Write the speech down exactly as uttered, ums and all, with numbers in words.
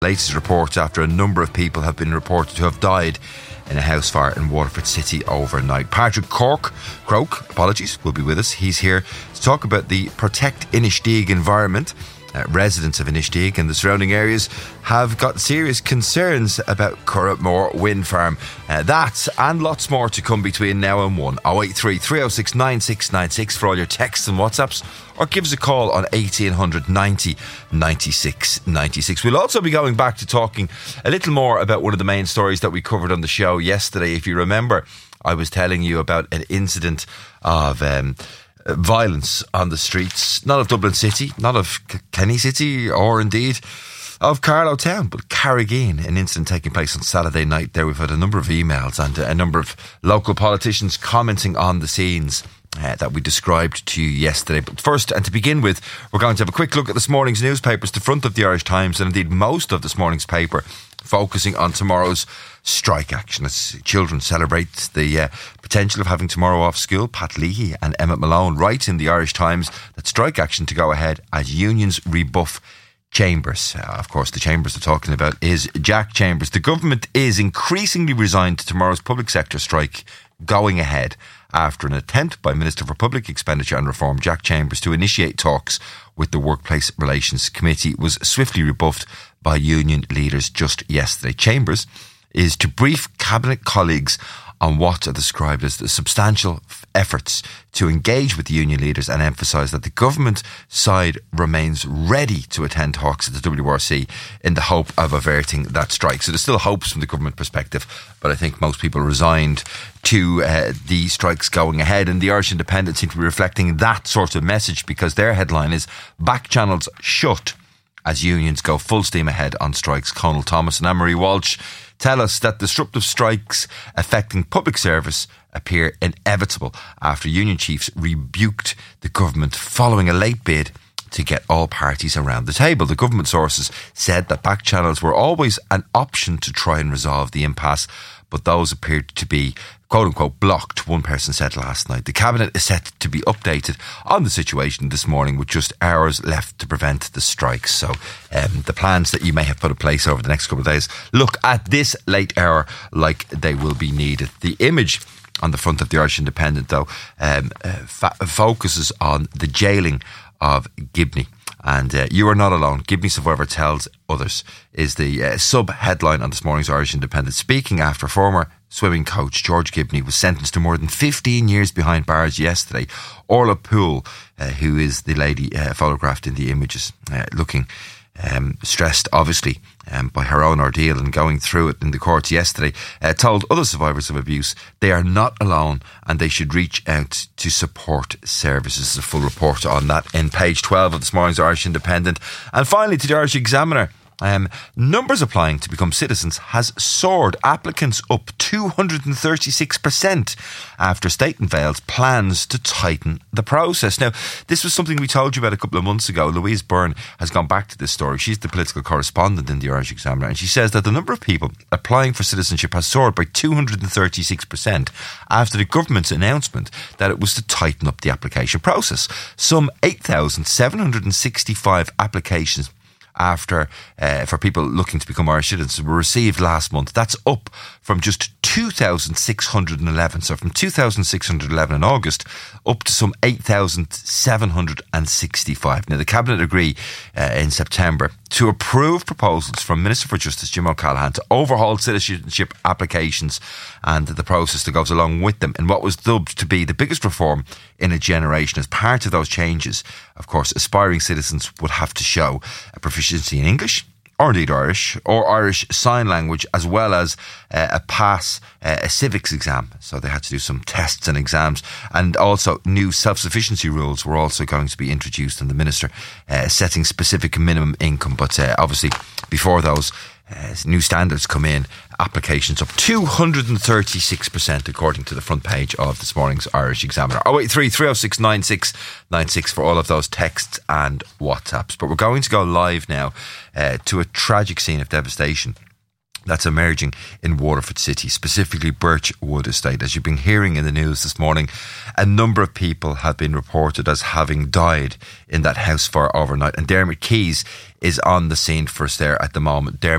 latest reports after a number of people have been reported to have died in a house fire in Waterford City overnight. Patrick Cork, Croak, apologies, will be with us. He's here to talk about the Protect Inistioge environment. Uh, residents of Inistioge and the surrounding areas have got serious concerns about Curragmore Wind Farm. Uh, that and lots more to come between now and one. oh eight three, three oh six, nine six nine six for all your texts and WhatsApps, or give us a call on eighteen hundred ninety ninety-six ninety-six. We'll also be going back to talking a little more about one of the main stories that we covered on the show yesterday. If you remember, I was telling you about an incident of Um, violence on the streets, not of Dublin City, not of Kenny City, or indeed of Carlow Town, but Carrigain, an incident taking place on Saturday night there. We've had a number of emails and a number of local politicians commenting on the scenes uh, that we described to you yesterday. But first, and to begin with, we're going to have a quick look at this morning's newspapers, the front of the Irish Times, and indeed most of this morning's paper, focusing on tomorrow's strike action as children celebrate the uh, potential of having tomorrow off school. Pat Leahy and Emmett Malone write in the Irish Times that strike action to go ahead as unions rebuff Chambers. Uh, of course, the Chambers they're talking about is Jack Chambers. The government is increasingly resigned to tomorrow's public sector strike going ahead after an attempt by Minister for Public Expenditure and Reform Jack Chambers to initiate talks with the Workplace Relations Committee was swiftly rebuffed by union leaders just yesterday. Chambers is to brief cabinet colleagues on what are described as the substantial efforts to engage with the union leaders and emphasise that the government side remains ready to attend talks at the W R C in the hope of averting that strike. So there's still hopes from the government perspective, but I think most people are resigned to uh, the strikes going ahead, and the Irish Independent seem to be reflecting that sort of message because their headline is "Back Channels Shut as Unions Go Full Steam Ahead on Strikes." Conal Thomas and Anne-Marie Walsh tell us that disruptive strikes affecting public service appear inevitable after union chiefs rebuked the government following a late bid to get all parties around the table. The government sources said that back channels were always an option to try and resolve the impasse, but those appeared to be quote-unquote blocked, one person said last night. The cabinet is set to be updated on the situation this morning with just hours left to prevent the strikes. So um, the plans that you may have put in place over the next couple of days look at this late hour like they will be needed. The image on the front of the Irish Independent, though, um, uh, fa- focuses on the jailing of Gibney. And uh, you are not alone. Gibney Survivor tells others is the uh, sub-headline on this morning's Irish Independent. Speaking after former swimming coach George Gibney was sentenced to more than fifteen years behind bars yesterday. Orla Poole, uh, who is the lady uh, photographed in the images, uh, looking um, stressed, obviously, um, by her own ordeal and going through it in the courts yesterday, uh, told other survivors of abuse they are not alone and they should reach out to support services. There's a full report on that in page twelve of this morning's Irish Independent. And finally, to the Irish Examiner. Um, numbers applying to become citizens has soared. Applicants up two hundred thirty-six percent after State and Vale's plans to tighten the process. Now, this was something we told you about a couple of months ago. Louise Byrne has gone back to this story. She's the political correspondent in the Irish Examiner, and she says that the number of people applying for citizenship has soared by two hundred thirty-six percent after the government's announcement that it was to tighten up the application process. Some eight thousand seven hundred sixty-five applications after uh, for people looking to become Irish citizens were received last month. That's up from just two thousand six hundred eleven. So from two thousand six hundred eleven in August up to some eight thousand seven hundred sixty-five. Now, the Cabinet agree uh, in September to approve proposals from Minister for Justice Jim O'Callaghan to overhaul citizenship applications and the process that goes along with them in what was dubbed to be the biggest reform in a generation. As part of those changes, of course, aspiring citizens would have to show a proficiency in English, or indeed Irish, or Irish Sign Language, as well as uh, a pass, uh, a civics exam. So they had to do some tests and exams. And also new self-sufficiency rules were also going to be introduced, and the Minister uh, setting specific minimum income. But uh, obviously, before those uh, new standards come in, applications up two hundred thirty-six percent according to the front page of this morning's Irish Examiner. oh eight three, three oh six, nine six nine six for all of those texts and WhatsApps. But we're going to go live now uh, to a tragic scene of devastation that's emerging in Waterford City, specifically Birchwood Estate. As you've been hearing in the news this morning, a number of people have been reported as having died in that house fire overnight, and Dermot Keys is on the scene for us there at the moment. Dermot,